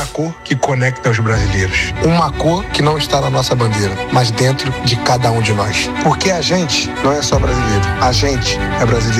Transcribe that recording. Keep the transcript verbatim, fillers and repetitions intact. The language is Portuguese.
uma cor que conecta os brasileiros. Uma cor que não está na nossa bandeira, mas dentro de cada um de nós. Porque a gente não é só brasileiro, a gente é brasileiro.